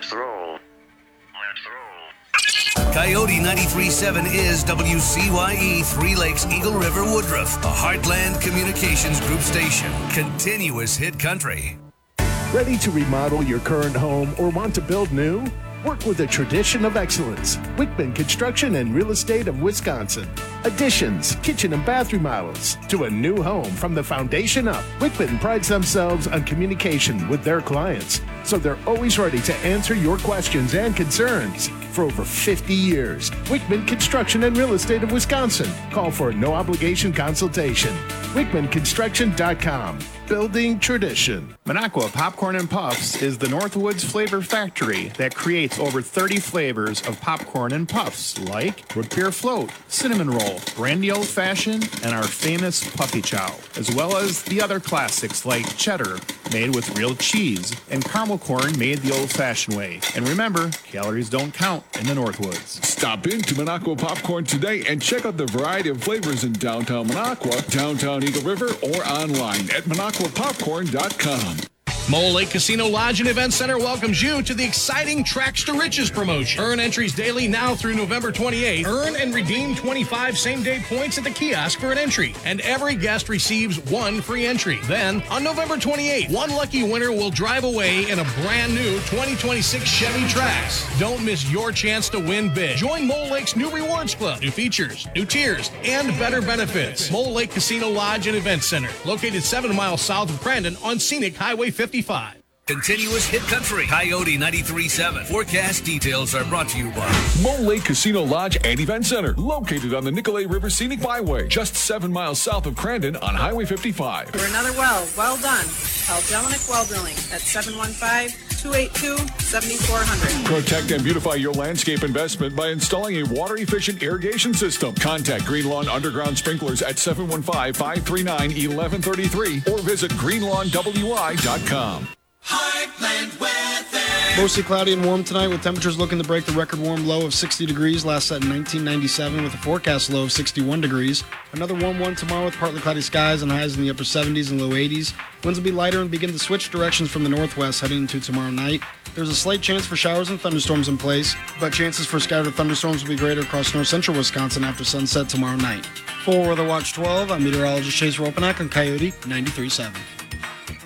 Let's roll. Coyote 93.7 is WCYE, Three Lakes, Eagle River, Woodruff, a Heartland Communications Group station. Continuous hit country. Ready to remodel your current home or want to build new? Work with a tradition of excellence. Wickman Construction and Real Estate of Wisconsin. Additions, kitchen and bathroom models to a new home from the foundation up. Wickman prides themselves on communication with their clients, so they're always ready to answer your questions and concerns. For over 50 years, Wickman Construction and Real Estate of Wisconsin. Call for a no-obligation consultation. WickmanConstruction.com. Building tradition. Minocqua Popcorn and Puffs is the Northwoods flavor factory that creates over 30 flavors of popcorn and puffs, like root beer float, cinnamon roll, brandy old fashioned, and our famous puffy chow, as well as the other classics like cheddar, made with real cheese, and caramel corn made the old-fashioned way. And remember, calories don't count in the Northwoods. Stop into Minocqua Popcorn today and check out the variety of flavors in downtown Minocqua, downtown Eagle River, or online at MinocquaPopcorn.com. Mole Lake Casino Lodge and Event Center welcomes you to the exciting Tracks to Riches promotion. Earn entries daily now through November 28th. Earn and redeem 25 same-day points at the kiosk for an entry, and every guest receives one free entry. Then, on November 28th, one lucky winner will drive away in a brand new 2026 Chevy Trax. Don't miss your chance to win big. Join Mole Lake's new Rewards Club, new features, new tiers, and better benefits. Mole Lake Casino Lodge and Event Center, located 7 miles south of Crandon on Scenic Highway 55. Continuous hit country. Coyote 93.7. Forecast details are brought to you by Mole Lake Casino Lodge and Event Center, located on the Nicolay River Scenic Byway, just 7 miles south of Crandon on Highway 55. For another well done. Call Jelinek Well Drilling at 715-282-7400. Protect and beautify your landscape investment by installing a water-efficient irrigation system. Contact Green Lawn Underground Sprinklers at 715-539-1133 or visit greenlawnwi.com. Heartland weather. Mostly cloudy and warm tonight with temperatures looking to break the record warm low of 60 degrees last set in 1997 with a forecast low of 61 degrees. Another warm one tomorrow with partly cloudy skies and highs in the upper 70s and low 80s. Winds will be lighter and begin to switch directions from the northwest heading into tomorrow night. There's a slight chance for showers and thunderstorms in place, but chances for scattered thunderstorms will be greater across north central Wisconsin after sunset tomorrow night. For Weather Watch 12, I'm meteorologist Chase Ropanak on Coyote 93.7.